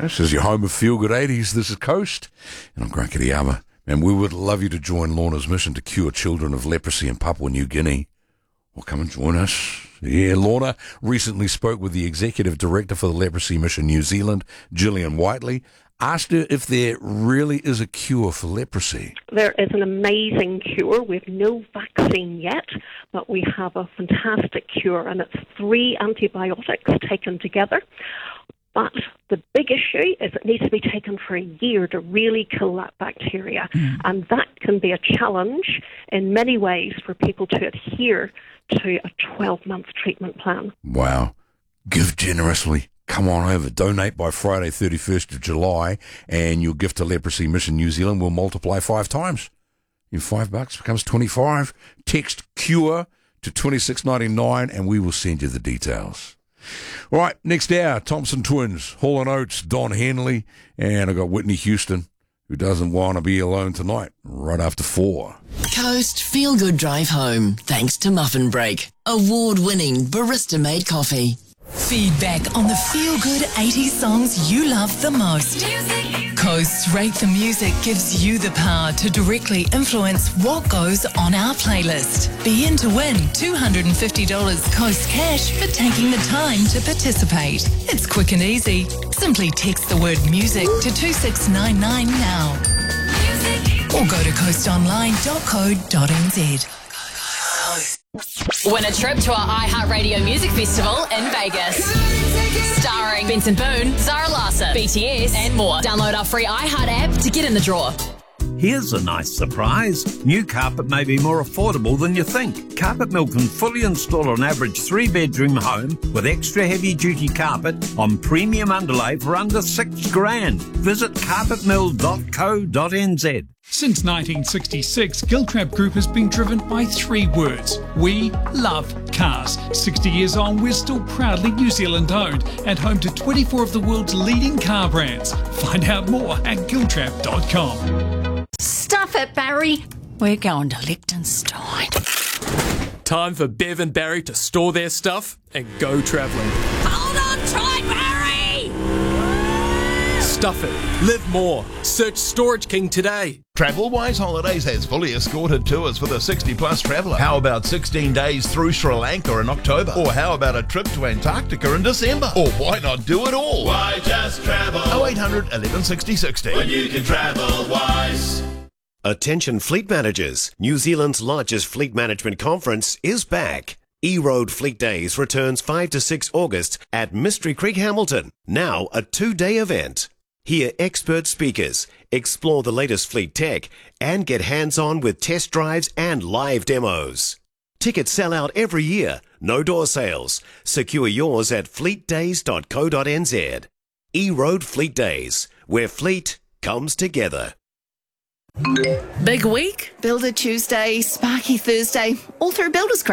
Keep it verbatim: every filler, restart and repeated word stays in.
This is your home of Feel Good eighties. This is Coast, and I'm Grant Kiriama. And we would love you to join Lorna's mission to cure children of leprosy in Papua New Guinea. Well, come and join us. Yeah, Lorna recently spoke with the Executive Director for the Leprosy Mission New Zealand, Gillian Whiteley, asked her if there really is a cure for leprosy. There is an amazing cure. We have no vaccine yet, but we have a fantastic cure, and it's three antibiotics taken together. But the big issue is it needs to be taken for a year to really kill that bacteria. Mm. And that can be a challenge in many ways for people to adhere to a twelve-month treatment plan. Wow. Give generously. Come on over. Donate by Friday, thirty-first of July, and your gift to Leprosy Mission New Zealand will multiply five times. In five bucks becomes twenty-five. Text CURE to twenty-six ninety-nine, and we will send you the details. All right, next hour, Thompson Twins, Hall and Oates, Don Henley, and I've got Whitney Houston, who doesn't want to be alone tonight, right after four. Coast Feel Good Drive Home, thanks to Muffin Break, award-winning barista-made coffee. Feedback on the Feel Good eighties songs you love the most. Music. Coast's Rate the Music gives you the power to directly influence what goes on our playlist. Be in to win two hundred fifty dollars Coast cash for taking the time to participate. It's quick and easy. Simply text the word music to two six nine nine now. Music. Or go to coast online dot co dot n z. Win a trip to our iHeartRadio Music Festival in Vegas. Starring Benson Boone, Zara Larsson, B T S, and more. Download our free iHeart app to get in the draw. Here's a nice surprise. New carpet may be more affordable than you think. Carpet Mill can fully install an average three-bedroom home with extra heavy-duty carpet on premium underlay for under six grand. Visit carpet mill dot co dot n z. Since nineteen sixty-six, Giltrap Group has been driven by three words. We love cars. sixty years on, we're still proudly New Zealand owned and home to twenty-four of the world's leading car brands. Find out more at giltrap dot com. Stuff it, Barry. We're going to Liechtenstein. Time for Bev and Barry to store their stuff and go travelling. Hold on tight, Barry! Stuff it. Live more. Search Storage King today. TravelWise Holidays has fully escorted tours for the sixty plus traveller. How about sixteen days through Sri Lanka in October? Or how about a trip to Antarctica in December? Or why not do it all? Why just travel? oh eight hundred, eleven sixty, sixty. When you can travel wise. Attention fleet managers. New Zealand's largest fleet management conference is back. E-Road Fleet Days returns five to six August at Mystery Creek, Hamilton. Now a two-day event. Hear expert speakers, explore the latest fleet tech, and get hands-on with test drives and live demos. Tickets sell out every year. No door sales. Secure yours at fleet days dot co dot n z. E-Road Fleet Days, where fleet comes together. Big week? Builder Tuesday, Sparky Thursday, all through Builders Craft.